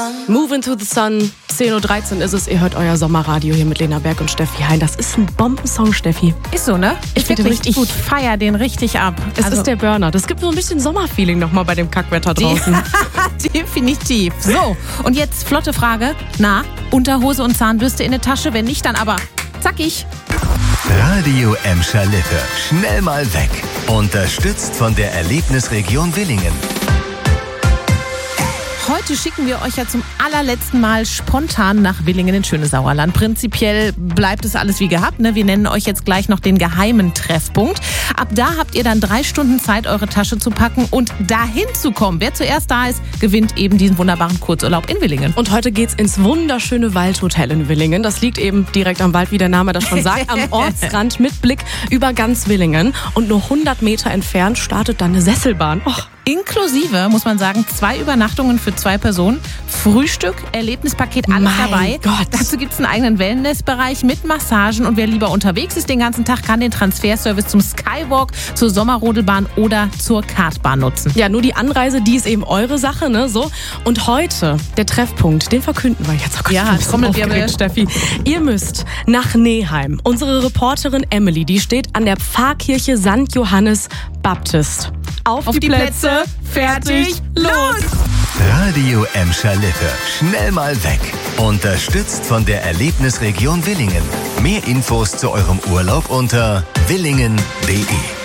Move into the Sun, 10.13 Uhr ist es. Ihr hört euer Sommerradio hier mit Lena Berg und Steffi Hein. Das ist ein Bombensong, Steffi. Ist so, ne? Ich finde den richtig gut. Feier den richtig ab. Es ist der Burner. Das gibt so ein bisschen Sommerfeeling nochmal bei dem Kackwetter draußen. Definitiv. So, und jetzt flotte Frage. Na, Unterhose und Zahnbürste in der Tasche? Wenn nicht, dann aber zackig. Radio Emscher Lippe. Schnell mal weg. Unterstützt von der Erlebnisregion Willingen. Heute schicken wir euch ja zum allerletzten Mal spontan nach Willingen ins schöne Sauerland. Prinzipiell bleibt es alles wie gehabt, ne? Wir nennen euch jetzt gleich noch den geheimen Treffpunkt. Ab da habt ihr dann 3 Stunden Zeit, eure Tasche zu packen und dahin zu kommen. Wer zuerst da ist, gewinnt eben diesen wunderbaren Kurzurlaub in Willingen. Und heute geht's ins wunderschöne Waldhotel in Willingen. Das liegt eben direkt am Wald, wie der Name das schon sagt, am Ortsrand mit Blick über ganz Willingen. Und nur 100 Meter entfernt startet dann eine Sesselbahn. Och. Inklusive, muss man sagen, 2 Übernachtungen für 2 Personen, Frühstück, Erlebnispaket, alles Mein dabei. Gott. Dazu gibt's einen eigenen Wellnessbereich mit Massagen und wer lieber unterwegs ist den ganzen Tag, kann den Transferservice zum Skywalk, zur Sommerrodelbahn oder zur Kartbahn nutzen. Ja, nur die Anreise, die ist eben eure Sache, ne? So. Und heute, der Treffpunkt, den verkünden wir jetzt. Oh Gott, Ja, ich bin ein bisschen Trommelwirbel. aufgeregt, Steffi. Ihr müsst nach Neheim. Unsere Reporterin Emily, die steht an der Pfarrkirche St. Johannes Baptist. Auf die Plätze, fertig, los! Radio Emscher Lippe. Schnell mal weg. Unterstützt von der Erlebnisregion Willingen. Mehr Infos zu eurem Urlaub unter willingen.de.